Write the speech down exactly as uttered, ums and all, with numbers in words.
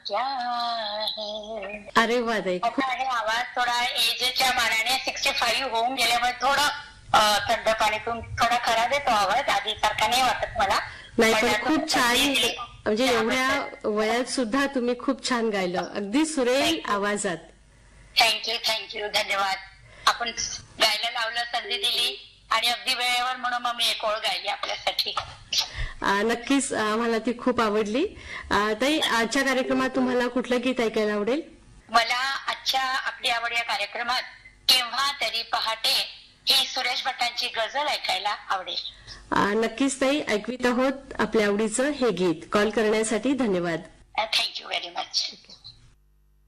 क्या है. अरे वा ताई, खूप आता हे आवाज थोडा एजच्या मानाने सिक्स्टी फाईव्ह होऊन गेल्यामुळे थोडं अ, थंड पाणी पिऊन थोडा खराब येतो आवाज, आधी सारखा नाही वाटत मला. नाही पण पण आता खूप छान, सध्या म्हणजे एवढ्या त्याबद्दल वयात सुद्धा तुम्ही खूप छान गायलं, अगदी सुरेल आवाजात. थँक्यू थँक्यू धन्यवाद. आपण गायला लावलं, संधी दिली आणि अगदी वेळेवर, म्हणून मग मी एक ओळ गायली आपल्यासाठी. आ, नक्कीच आम्हाला ती खूप आवडली. आ, ताई, आजच्या कार्यक्रमात तुम्हाला कुठलं गीत ऐकायला आवडेल? मला आजच्या आपली आवड या कार्यक्रमात केव्हा तरी पहाटे ही सुरेश भटांची गझल ऐकायला आवडेल. आ, नक्कीच ताई, ऐकवीत आहोत आपल्या आवडीचं हे गीत. कॉल करण्यासाठी धन्यवाद. Thank you very much.